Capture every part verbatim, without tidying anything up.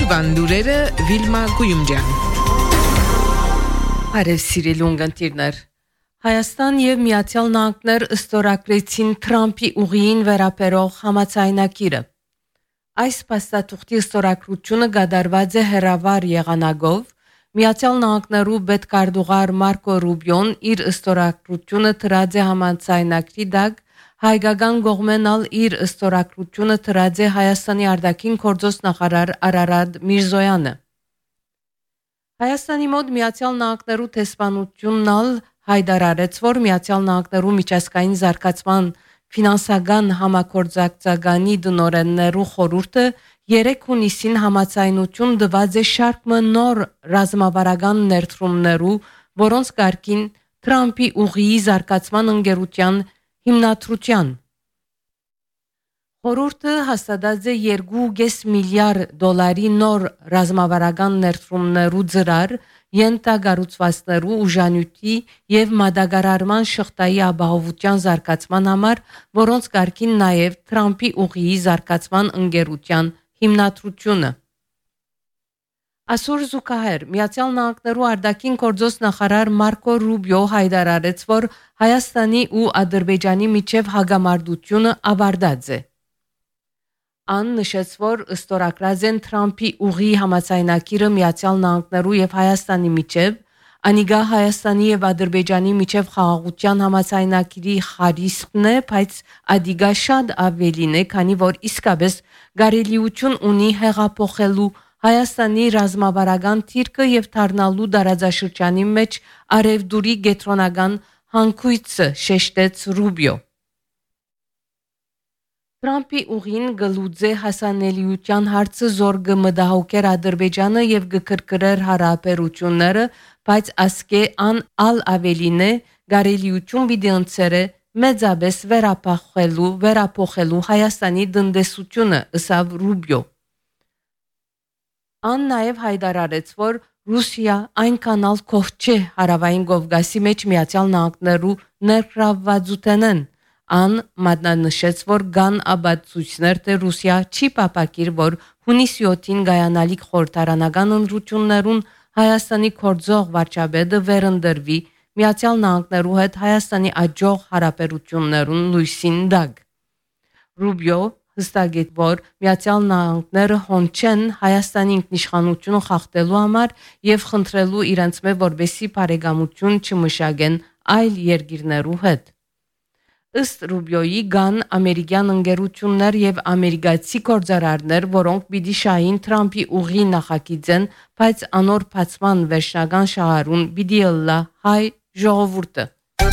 Օրվան լուրերը Վիլմա Գույումջյան։ Արև սիրելի ունգընտիրներ, Հայաստան եւ Միացյալ Նահանգներ ըստորագրեցին Թրամփի ուղիին վերաբերող համաձայնագիրը։ Այս փաստաթուղթի ըստորագրությունը կատարված է հերավար եղանակով։ Միացյալ Նահանգներու պետքարտուղար Մարկո Ռուբիոն իր ըստորագրությունը դրած է համաձայնագրի դակ, հայկական կողմենալ իր ըստորագրությունը դրած է Հայաստանի արտաքին գործոս նախարար Արարատ Միրզոյանը։ Հայաստանի մոտ Միացյալ Նահանգներու տեսփանությունն հայտարարեց, որ Միացյալ Նահանգներու միջազգային զարգացման ֆինանսական համագործակցականի դնորեններու խորհուրդը երեք հունիսին համաձայնություն տված է շարք նոր ռազմավարական ներդրումներու, որոնց կարգին Թրամփի ուղիի զարգացման ընկերության հիմնադրության։ Խորհուրդը հաստատած է երկու կես միլիարդ դոլարի նոր ռազմավարական ներդրումներու ծրար, ենթակառուցվածքներու ուժանյութի եւ մատակարարման շղթայի ապահովության զարգացման համար, որոնց կարգին նաեւ Թրամփի ուղիի զարգացման ընկերության հիմնադրությունը։ Այսօր զուգահեռ Միացյալ Նահանգներու արտաքին գործոս նախարար Մարկո Ռուբիո հայտարարեց, որ Հայաստանի ու Ադրբեջանի միջև հագամարտությունը ավարտած է։ Ան նշեց, որ ըստորագրած են Թրամփի ուղի համաձայնագիրը Միացյալ Նահանգներու եւ Հայաստանի միջև, անիգա Հայաստանի եւ Ադրբեջանի միջև խաղաղության համաձայնագիրի խարիսքն է, բայց ադիգա շատ ավելին է, քանի որ իսկապես գարելիություն ունի հեղափոխելու Հայաստանի ռազմավարական թիրքը եւ դառնալու դարաձաշրջանի մեջ արևդուրի գետրոնական հանգույցը, շեշտեց Ռուբիո։ Թրամփի ուղին գլուծե հասանելիության հարցը զոր կմտահոգեր Ադրբեջանը եւ կկրկրեր հարաբերությունները, բայց ասկե ան ալ ավելին է գարելիություն պիտի ընծերը մեծապես վերապահելու վերապոխելու Հայաստանի տնտեսությունը, ըսավ Ռուբիո։ Ան նաև հայտարարեց, որ Ռուսիա այնքան ալ կող չէ հարավային Կովկասի մեջ Միացյալ Նահանգներու ներգրավվածութենեն։ Ան մատնանշեց, որ կան ապացույցներ, թե Ռուսիա չի պապակիր, որ հունիսի յոթին գայանալիք խորհրդարանական ընտրություններուն Հայաստանի գործող վարչապետը վերընտրվի Միացյալ Նահանգներու հետ Հայաստանի աջող հարաբերություններուն լույսին դակ։ Ռուբիո հստակեց, որ Միացյալ Նահանգները հոնչեն Հայաստանի ինքնիշխանությունը խախտելու համար եւ խնդրելու իրենց մե որբեսի բարեկամություն չմշակեն այլ երկիրներու հետ։ Ըստ Ռուբիոյի կան ամերիկյան ընկերություններ եւ ամերիկացի գործարարներ, որոնք պիտի շահին Թրամփի ուղի նախագիծեն, բայց անոր բացման վերջնական շահառուն պիտի ըլլա հայ ժողովուրդը։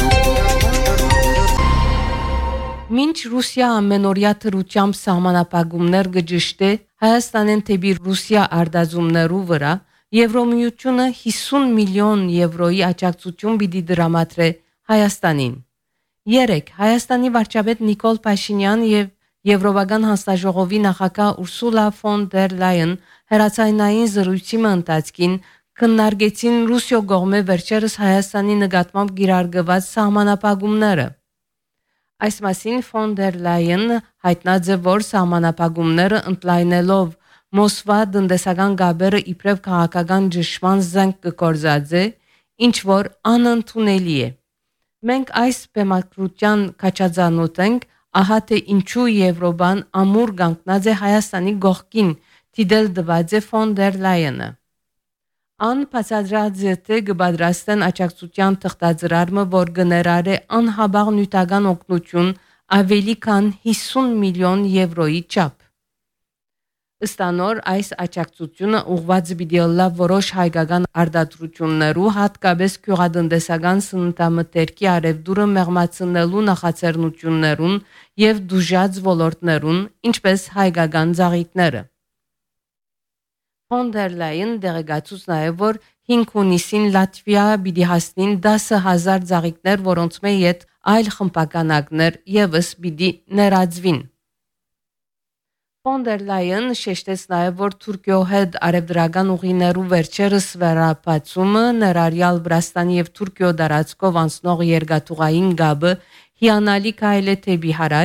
Մինչ Ռուսիա ամենօրյա թրությամբ սահմանապահումներ գճշտե Հայաստանեն թեպի Ռուսիա արտազումներու վրա, Եվրոմիությունը հիսուն միլիոն եվրոյի աջակցություն պիտի դրամատրե Հայաստանին։ Երեք Հայաստանի վարչապետ Նիկոլ Փաշինյան եւ Եվրոպական հանձնաժողովի նախագահ Ուրսուլա ֆոն դեր Լայեն հերացայնային զրույցի ընթացքին քննարկեցին Ռուսիո կողմէ վերջերս Հայաստանի նկատմամբ գիրարգված սահմանապահումները։ Այս մասին ֆոն դեր Լայեն հայտնած է, որ սահմանապահումները ընդլայնելով Մոսկվա տնտեսական գաբերը իբրև քաղաքական ճշմարտ զենք կգործածե, ինչ որ անընդունելի է։ Մենք այս բեմադրության կաչածանոթ ենք, ահա թե ինչու Եվրոպան ամուր կանգնած է Հայաստանի գողքին, դիտել դված է ֆոն դեր Լայենը։ Ան բացատրած է, թե կպատրաստեն աջակցության թղթածրարը, որ կներար է անհաբաղ նյութական օգնություն ավելի քան հիսուն միլիոն եվրոյի չափ։ Ըստանոր այս աջակցությունը ուղղված պիտի ըլլա որոշ հայկական արտադրություններու, հատկապես գյուղատնտեսական սննդամթերքի արևդուրը մեղմացնելու նախաձեռնություններուն եւ դուժած ոլորտներուն, ինչպես հայկական ծաղիկները։ Ֆոն դեր Լայեն դեղեկացուց նաև, որ հինգ հունիսին Լատվիա պիտի հասնին դասը հազար ծաղիկներ, որոնց մեջ ետ այլ խմբականակներ եւս պիտի ներածվին։ Ֆոն դեր Լայեն շեշտեց նաև, որ Թուրքիո հետ արևդրական ուղիներու վերջերս վերապացումը ներառյալ Վրաստանի եւ Թուրքիո դարածքով անցնող երկաթուղային գաբը հիանալի քայլ է թեպի հարաճ,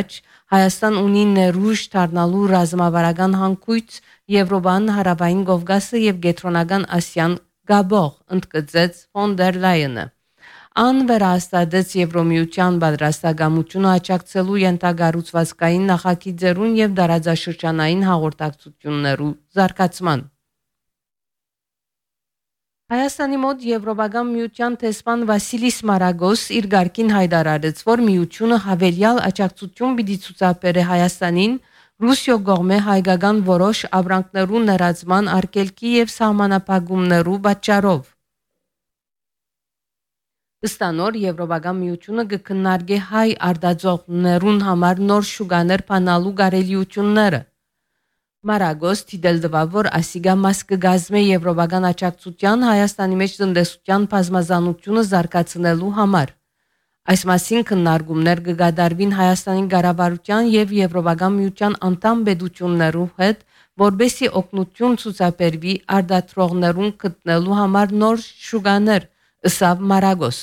Հայաստան ունի ներուժ դառնալու ռազմավարական հանգույց Եվրոպան, Հարավային Կովկասը եւ Կենտրոնական Ասիան գաբող, ընդգծեց ֆոն դեր Լայենը։ Ան վերահաստատեց Եվրոմիության պատրաստակամությունը աջակցելու ենթագառուցվածքային նախագիծերուն եւ դարաձաշրջանային հաղորդակցություններու զարգացման։ Հայաստանի մոտ Եվրոպական միության տեսփան Վասիլիս Մարագոս իր գարկին հայտարարեց, որ միությունը հավելյալ աջակցություն պիտի ցուցաբերե Հայաստանին Ռուսիո կողմէ հայկական որոշ ապրանքներու ներածման արգելքի եւ սահմանափակումներու պատճառով։ Ըստանոր Եվրոպական միությունը կքննարկի հայ արտադրողներուն համար նոր շուկաներ փանալու կարելիությունները։ Մարագոս դիտել դվավ, որ ասիգա մաս կգազմե Եվրոպական աջակցության Հայաստանի մեջ տնտեսության բազմազանությունը զարգացնելու համար։ Այս մասին քննարկումներ կգադարվին Հայաստանի կառավարության եւ Եվրոպական միության անդամ պետություններու հետ, որբեսի օգնություն ցուցաբերվի արտադրողներուն գտնելու համար նոր շուկաներ, ըսավ Մարագոս։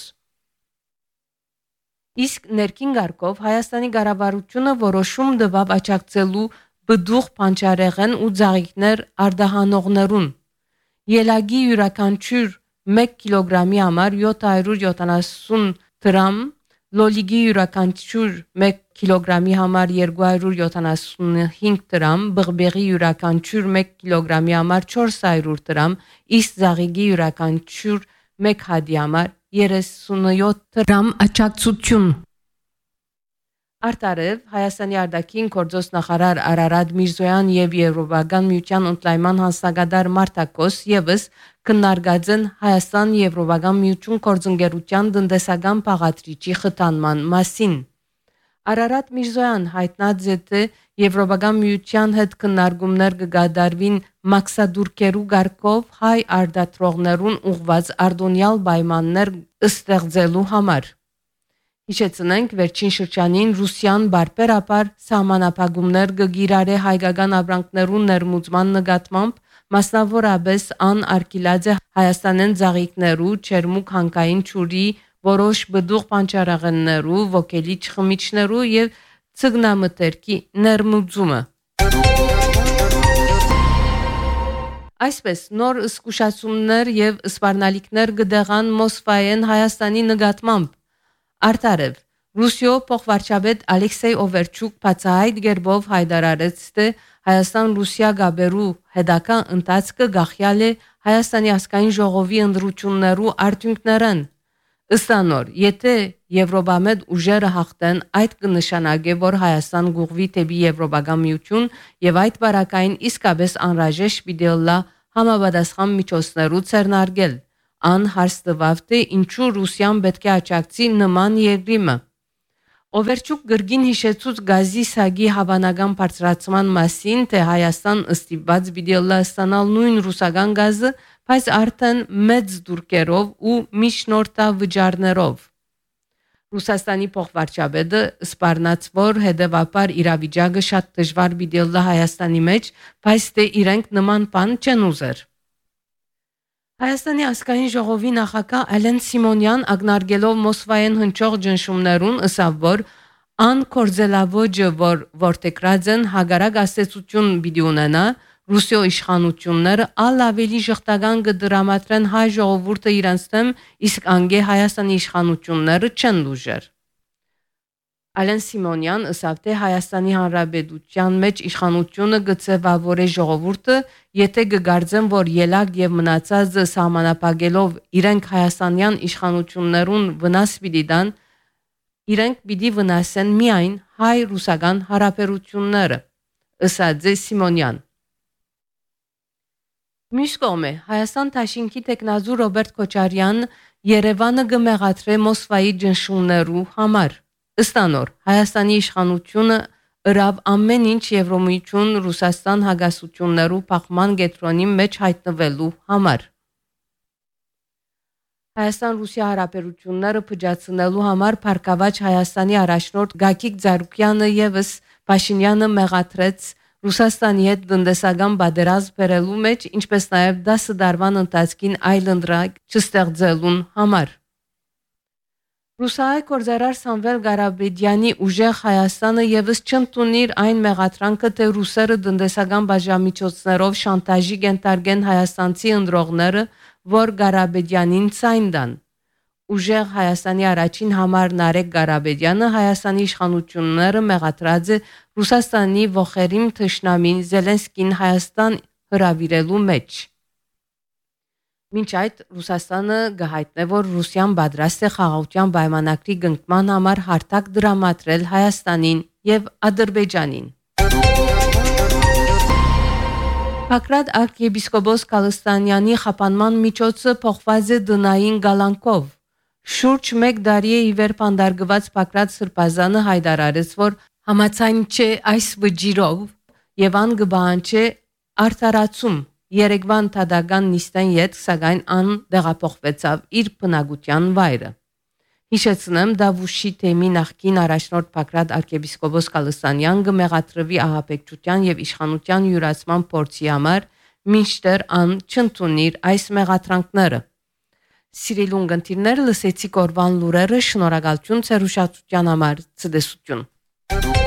Իսկ ներքին գարկով Հայաստանի կառավարությունը որոշում տվավ աջակցելու բդուղ փանջարեղեն ու ծաղիկներ արդահանողներուն։ Ելագի յուրաքանչյուր մեկ կիլոգրամի համար յոթ հարյուր յոթանասուն դրամ, լոլիգի յուրաքանչյուր մեկ կիլոգրամի համար երկու հարյուր յոթանասունհինգ դրամ, բղբեղի յուրաքանչյուր մեկ կիլոգրամի համար չորս հարյուր դրամ, իսկ ծաղիկի յուրաքանչյուր մեկ հատի համար երեսունյոթ դրամ աջակցություն։ Արտարև Հայաստանի արտաքին գործոս նախարար Արարատ Միրզոյան եւ Եվրոպական միության ընդլայնման հանձնագետար Մարտակոս եւս քննարկած են Հայաստան Եվրոպական միություն գործընկերության տնտեսական բաղադրիչի խթանման մասին։ Արարատ Միրզոյան հայտնած է, թե Եվրոպական միության հետ քննարկումներ կգադարվին մաքսադուրկերու գարկով հայ արտադրողներուն ուղված արտոնյալ պայմաններ ստեղծելու համար։ Հիշեցնենք, վերջին շրջանին Ռուսիան բարբերաբար սահմանափակումներ կգիրարե հայկական ապրանքներու ներմուծման նկատմամբ, մասնավորապես ան արգելած է Հայաստանեն ծաղիկներու, չերմուկ հանքային ջուրի, որոշ բդուղ պանջարեղեններու, ոգելիչ խմիչներու եւ ցգնամթերքի ներմուծումը։ Այսպես նոր զսկուշացումներ եւ սպառնալիքներ կդեղան Մոսկվայեն Հայաստանի նկատմամբ։ Արտարև Ռուսիո փոխվարչապետ Ալեքսեյ Օվերչուկ բացահայտ գերբով հայտարարեց, թե Հայաստան-Ռուսիա գաբերու հետագա ընթացքը գախյալ է Հայաստանի ազգային ժողովի ընտրություններու արդյունքներն։ Ըստանոր, եթե Եվրոպամետ ուժերը հաղթեն, այդ կնշանակե, որ Հայաստան գուղվի դեպի Եվրոպական միություն եւ այդ բարակային իսկապես անհրաժեշտ պիտի լա համապատասխան միջոցներու ցերնարգել։ Ան հարստվավ, թե ինչու Ռուսիան պետք է աջակցի նման երկրիմը։ Օվերչուկ գրգին հիշեցուց գազի սագի հավանական բարձրացման մասին, թե Հայաստան ըստիպված պիտի ստանալ նույն ռուսական գազը, բայց արդեն մեծ դուրքերով ու միջնորդավճարներով։ Ռուսաստանի փոխվարչապետը սպառնաց, որ հետևաբար իրավիճակը շատ դժվար պիտի լա Հայաստանի մեջ, բայց թե իրենք նման բան չեն ուզեր։ Հայաստանի ազգային ժողովի նախագահ Ալեն Սիմոնյան ակնարկելով Մոսկվայեն հնչող ճնշումներուն ըսավ, որ ան կորձելավոճը, որ որտեգրած են հագարակ աստեցություն պիտի ունենա, Ռուսիո իշխանությունները ալ ավելի ժխտական կդրամատրեն հայ ժողովուրդը իրենց դեմ, իսկ անգե Հայաստանի իշխանությունները չեն լուժեր։ Ալեն Սիմոնյան ըսավ, թե Հայաստանի Հանրապետության մեջ իշխանությունը գծեվավորե ժողովուրդը, եթե կգարձեն, որ ելակ եւ մնացածը սահմանապակելով իրենք հայաստանյան իշխանություններուն վնաս պիտի տան, իրենք պիտի վնասեն միայն հայ-ռուսական հարաբերությունները, ըսած է Սիմոնյան։ Մյուս կողմը Հայաստան Դաշինքի տեխնազու Ռոբերտ Քոչարյան Երևանը կմեղադրե Մոսկվայի ճնշումներու համար։ Ըստանոր Հայաստանի իշխանությունը ըրավ ամեն ինչ Եվրոմիություն Ռուսաստան հագասություններու փախման կետրոնի մեջ հայտնվելու համար։ Հայաստան-Ռուսիա հարաբերությունները փճացնելու համար Փարքավաճ Հայաստանի առաջնորդ Գագիկ Ծառուկյանը եւս Փաշինյանը մեղադրեց Ռուսաստանի հետ տնտեսական պատերազմ բերելու մեջ, ինչպես նաեւ դասը դարվան ընթացքին այլ ընդրակ չստեղծելուն համար։ Ռուսահայ գործարար Սամվել Ղարաբեդյանի ուժեղ Հայաստանը եւս չընդունիր այն մեղադրանքը, թե ռուսերը տնտեսական բաժամիջոցներով շանտաժի կենտարգեն հայաստանցի ընտրողները, որ Ղարաբեդյանին ցայն տան։ Ուժեղ Հայաստանի առաջին համար Նարեկ Ղարաբեդյանը Հայաստանի իշխանությունները մեղադրած է Ռուսաստանի ողերիմ թշնամին Զելենսկին Հայաստան հրավիրելու մեջ։ Մինչ այդ Ռուսաստանը գահիտնե, որ Ռուսիան պատրաստ է խաղաղության պայմանագրի կնքման համար հարթակ դրամատրել Հայաստանին եւ Ադրբեջանին։ Բագրատ arczepiskopos Կալստանյանի խափանման միջոցը փոխված է դնային գալանքով։ Շուրջ մեկ տարի է ի վեր պանդարգված Բագրատ Սրբազանը հայտարարեց, որ համաձայն չէ այս վճիրով եւ ան կբանջի արդարացում Երևան թադական նիստեն յետ, սակայն ան դեղափոխվեցավ իր բնակության վայրը։ Հիշեցնեմ, Դավուշի թեմի նախկին առաջնորդ Բագրատ arczepiskopos Կալստանյան կմեղադրվի ահաբեկչության եւ իշխանության յուրացման փորձի համար, մինչդեռ ան չընդունիր այս մեղադրանքները։ Սիրելի ունկնդիրներ, լսեցիք օրվան լուրերը, շնորհակալություն ձեր ուշադրության համար, ցտեսություն։